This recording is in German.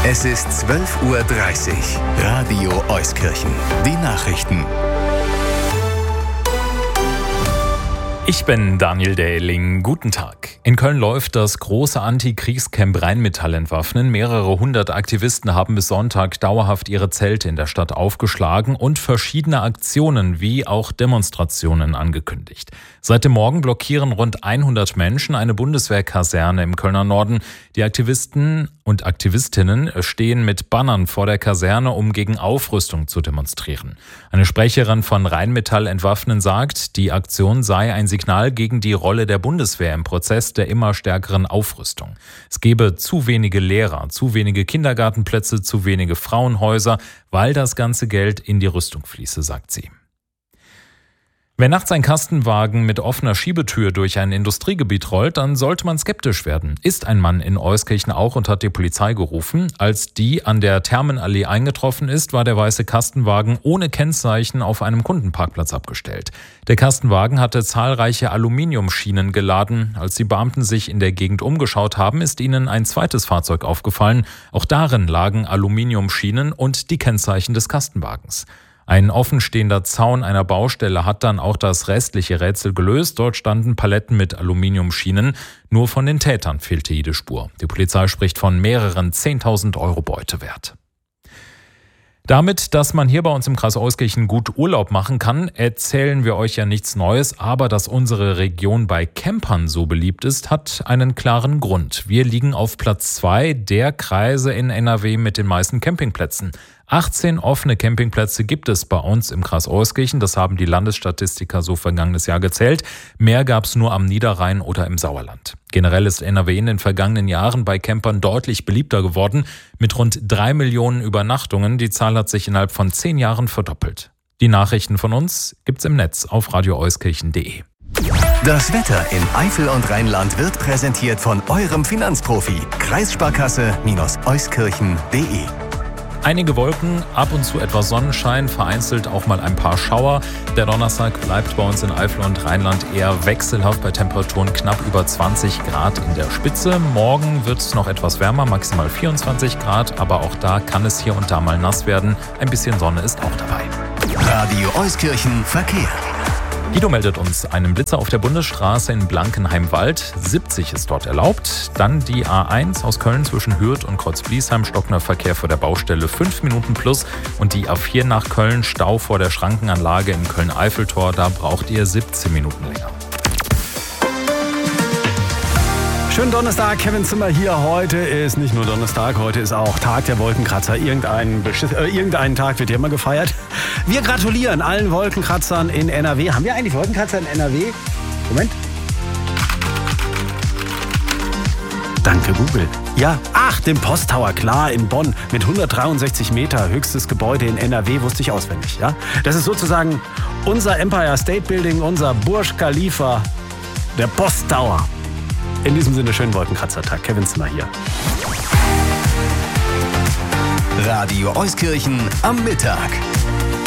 Es ist 12:30 Uhr. Radio Euskirchen. Die Nachrichten. Ich bin Daniel Dähling. Guten Tag. In Köln läuft das große Anti-Kriegscamp Rheinmetall entwaffnen. Mehrere hundert Aktivisten haben bis Sonntag dauerhaft ihre Zelte in der Stadt aufgeschlagen und verschiedene Aktionen wie auch Demonstrationen angekündigt. Seit dem Morgen blockieren rund 100 Menschen eine Bundeswehrkaserne im Kölner Norden. Die Aktivisten und Aktivistinnen stehen mit Bannern vor der Kaserne, um gegen Aufrüstung zu demonstrieren. Eine Sprecherin von Rheinmetall entwaffnen sagt, die Aktion sei ein Signal gegen die Rolle der Bundeswehr im Prozess der immer stärkeren Aufrüstung. Es gebe zu wenige Lehrer, zu wenige Kindergartenplätze, zu wenige Frauenhäuser, weil das ganze Geld in die Rüstung fließe, sagt sie. Wenn nachts ein Kastenwagen mit offener Schiebetür durch ein Industriegebiet rollt, dann sollte man skeptisch werden. Ist ein Mann in Euskirchen auch und hat die Polizei gerufen. Als die an der Thermenallee eingetroffen ist, war der weiße Kastenwagen ohne Kennzeichen auf einem Kundenparkplatz abgestellt. Der Kastenwagen hatte zahlreiche Aluminiumschienen geladen. Als die Beamten sich in der Gegend umgeschaut haben, ist ihnen ein zweites Fahrzeug aufgefallen. Auch darin lagen Aluminiumschienen und die Kennzeichen des Kastenwagens. Ein offenstehender Zaun einer Baustelle hat dann auch das restliche Rätsel gelöst. Dort standen Paletten mit Aluminiumschienen. Nur von den Tätern fehlte jede Spur. Die Polizei spricht von mehreren 10.000 Euro Beutewert. Damit, dass man hier bei uns im Kreis Euskirchen gut Urlaub machen kann, erzählen wir euch ja nichts Neues. Aber dass unsere Region bei Campern so beliebt ist, hat einen klaren Grund. Wir liegen auf Platz 2 der Kreise in NRW mit den meisten Campingplätzen. 18 offene Campingplätze gibt es bei uns im Kreis Euskirchen. Das haben die Landesstatistiker so vergangenes Jahr gezählt. Mehr gab es nur am Niederrhein oder im Sauerland. Generell ist NRW in den vergangenen Jahren bei Campern deutlich beliebter geworden. Mit rund 3 Millionen Übernachtungen. Die Zahl hat sich innerhalb von 10 Jahren verdoppelt. Die Nachrichten von uns gibt's im Netz auf radioeuskirchen.de. Das Wetter in Eifel und Rheinland wird präsentiert von eurem Finanzprofi. Kreissparkasse-euskirchen.de. Einige Wolken, ab und zu etwas Sonnenschein, vereinzelt auch mal ein paar Schauer. Der Donnerstag bleibt bei uns in Eifel und Rheinland eher wechselhaft bei Temperaturen knapp über 20 Grad in der Spitze. Morgen wird es noch etwas wärmer, maximal 24 Grad, aber auch da kann es hier und da mal nass werden. Ein bisschen Sonne ist auch dabei. Radio Euskirchen Verkehr. Guido meldet uns einen Blitzer auf der Bundesstraße in Blankenheim-Wald. 70 ist dort erlaubt. Dann die A1 aus Köln zwischen Hürth und Kreuzbliesheim. Stockender Verkehr vor der Baustelle 5 Minuten plus. Und die A4 nach Köln, Stau vor der Schrankenanlage im Köln-Eiffeltor. Da braucht ihr 17 Minuten länger. Schönen Donnerstag, Kevin Zimmer hier. Heute ist nicht nur Donnerstag, heute ist auch Tag der Wolkenkratzer. Irgendeinen Tag wird hier immer gefeiert. Wir gratulieren allen Wolkenkratzern in NRW. Haben wir eigentlich Wolkenkratzer in NRW? Moment. Danke, Google. Ja, dem Posttower, klar, in Bonn. Mit 163 Meter, höchstes Gebäude in NRW, wusste ich auswendig. Ja? Das ist sozusagen unser Empire State Building, unser Burj Khalifa, der Posttower. In diesem Sinne, schönen Wolkenkratzertag. Kevin Zimmer hier. Radio Euskirchen am Mittag.